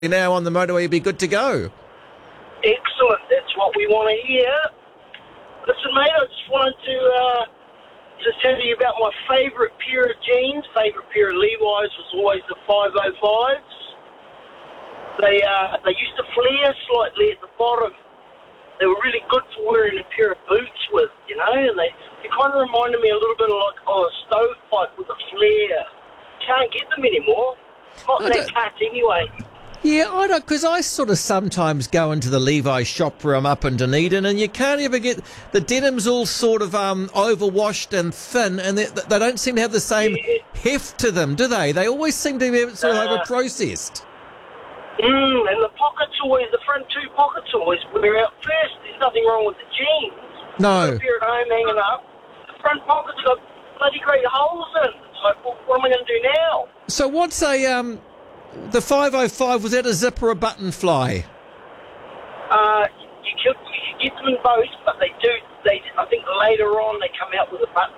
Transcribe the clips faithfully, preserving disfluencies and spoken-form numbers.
now on the motorway, you'll be good to go. Excellent. That's what we want to hear. Listen, mate, I just wanted to uh, to tell you about my favourite pair of jeans. Favourite pair of Levi's was always the five oh fives. They uh, they used to flare slightly at the bottom. They were really good for wearing a pair of boots with, you know, and they, they kind of reminded me a little bit of like oh, a stovepipe with a flare. Can't get them anymore. Not I that don't- cut anyway. Yeah, I don't, because I sort of sometimes go into the Levi's shop room up in Dunedin, and you can't ever get, the denim's all sort of um, overwashed and thin, and they, they don't seem to have the same Yeah. heft to them, do they? They always seem to be sort of Uh, over-processed. Mm, and the pockets always, the front two pockets always wear out first. There's nothing wrong with the jeans. No. Got a pair at home hanging up. The front pockets got bloody great holes in. It's like, well, what am I going to do now? So what's a, um, the five oh five, was that a zip or a button fly? Uh, you could, you could get them in both, but they do, they, I think later on they come out with a button.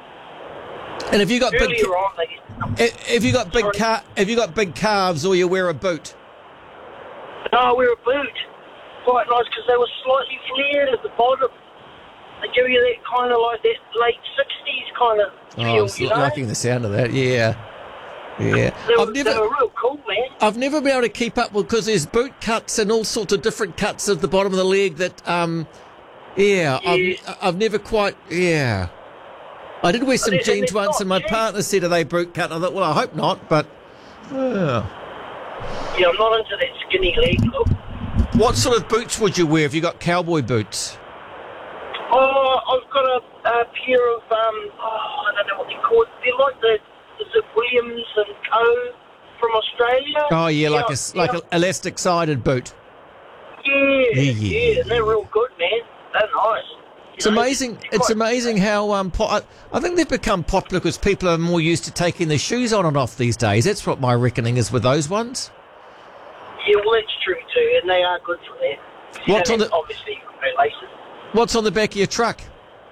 And have you got big, Earlier on they ca- have you got big Sorry. car, have you got big calves, or you wear a boot? No, I wear a boot. Quite nice because they were slightly flared at the bottom. They give you that kind of like that late sixties kind of Oh, feel, I'm you know? liking the sound of that. Yeah, yeah. They were, I've never, they were real cool, man. I've never been able to keep up with, because there's boot cuts and all sorts of different cuts at the bottom of the leg that, um, yeah, Yeah. I've, I've never quite, yeah. I did wear some And it- and jeans it's once, not and my cheap. partner said, "Are they boot cut?" And I thought, well, I hope not, but. Yeah. Yeah, I'm not into that skinny leg look. What sort of boots would you wear if you got cowboy boots? Oh, I've got a, a pair of, um, oh, I don't know what they're called. They're like the, is it Williams and Co. from Australia? Oh yeah, like a s- yeah, like an elastic-sided boot. Yeah, Yeah, yeah, yeah. and they're real good, man. They're nice. You It's know, amazing. they're It's quite- amazing how um. Po- I, I think they've become popular because people are more used to taking their shoes on and off these days. That's what my reckoning is with those ones. Yeah, well, that's true too, and they are good for that. What's And on the- Obviously, no laces. What's on the back of your truck?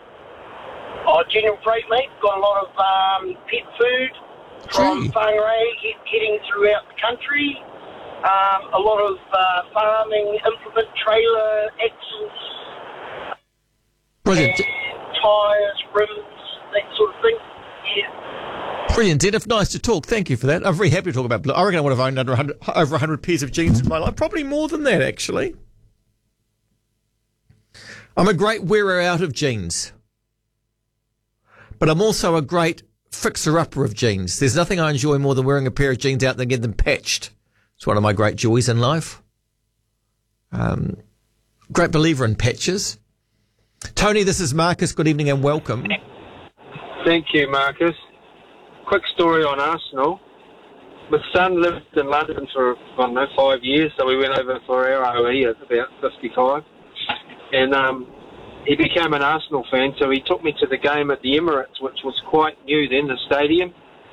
Oh, general freight, mate. Got a lot of um, pet food from Gee. Whangarei he- heading throughout the country. Um, a lot of uh, farming implement, trailer axles, Brilliant, tyres, rims, that sort of thing. Yeah. brilliant, Dennis. Nice to talk. Thank you for that. I'm very happy to talk about blue. I reckon I would have owned under one hundred, over one hundred pairs of jeans in my life. Probably more than that, actually. I'm a great wearer out of jeans, but I'm also a great fixer-upper of jeans. There's nothing I enjoy more than wearing a pair of jeans out than getting them patched. It's one of my great joys in life. Um, great believer in patches. Tony, this is Marcus. Good evening and welcome. Thank you, Marcus. Quick story on Arsenal. My son lived in London for, I don't know, five years, so we went over for our O E at about fifty-five. And um, he became an Arsenal fan, so he took me to the game at the Emirates, which was quite new then, the stadium.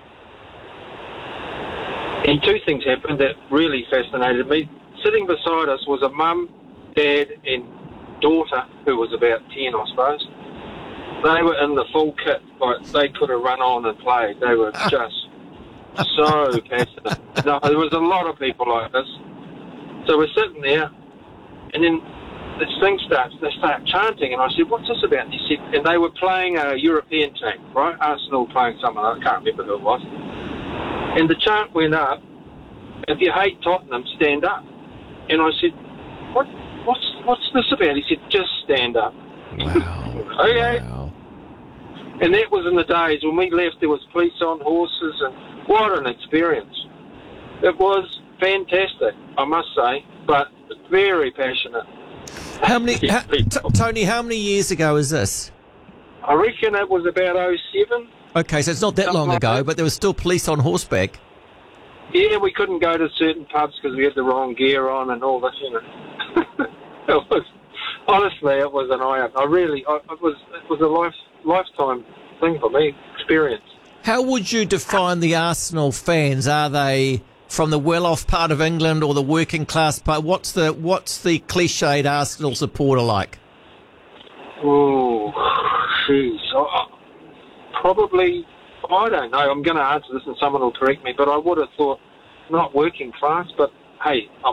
And two things happened that really fascinated me. Sitting beside us was a mum, dad, and daughter, who was about ten, I suppose. They were in the full kit, like they could have run on and played. They were just so passionate. No, there was a lot of people like this. So we're sitting there, and then this thing starts, they start chanting, and I said, what's this about? And, he said, and they were playing a European team, right? Arsenal playing someone, I can't remember who it was. And the chant went up, if you hate Tottenham, stand up. And I said, what? What's what's this about? He said, just stand up. Wow. Okay. Wow. And that was in the days when we left, there was police on horses, and what an experience. It was fantastic, I must say, but very passionate. How many, ha, t- Tony, how many years ago is this? I reckon it was about oh seven. Okay, so it's not that Something long like ago, that. but there was still police on horseback. Yeah, we couldn't go to certain pubs because we had the wrong gear on and all this, you know. It was, honestly, it was an eye-opener. I really, I, it was, it was a life, lifetime thing for me, experience. How would you define the Arsenal fans? Are they from the well-off part of England or the working class part? What's the what's the cliched Arsenal supporter like? Oh, jeez. I- Probably, I don't know. I'm going to answer this and someone will correct me, but I would have thought not working class, but hey, I'm